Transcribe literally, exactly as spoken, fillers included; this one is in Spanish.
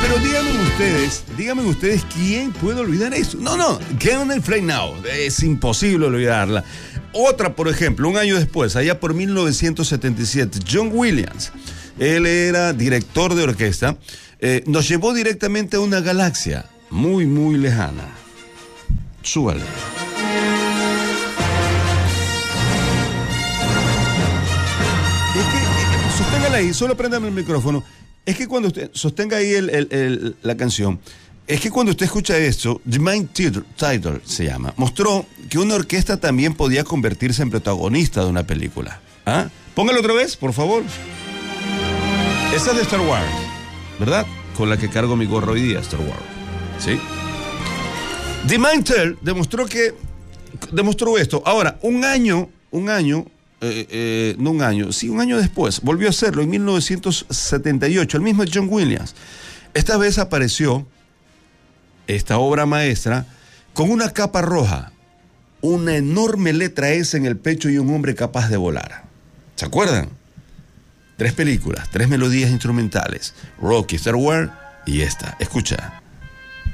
pero díganme ustedes, díganme ustedes quién puede olvidar eso. No, no, Get on the Flight Now, es imposible olvidarla. Otra, por ejemplo, un año después, allá por mil novecientos setenta y siete, John Williams, él era director de orquesta, eh, nos llevó directamente a una galaxia muy, muy lejana. Súbale. Es que, eh, sosténgala ahí, solo préndame el micrófono. Es que cuando usted sostenga ahí el, el, el, la canción, es que cuando usted escucha esto, Jermaine Tidal se llama, mostró que una orquesta también podía convertirse en protagonista de una película. ¿Ah? Póngalo otra vez, por favor. Esa es de Star Wars, ¿verdad? Con la que cargo mi gorro hoy día, Star Wars. ¿Sí? Jermaine Tidal demostró que demostró esto. Ahora, un año, un año, eh, eh, no un año, sí, un año después, volvió a hacerlo en mil novecientos setenta y ocho, el mismo John Williams. Esta vez apareció esta obra maestra con una capa roja, una enorme letra S en el pecho y un hombre capaz de volar. ¿Se acuerdan? Tres películas, tres melodías instrumentales, Rocky, Star Wars y esta. Escucha.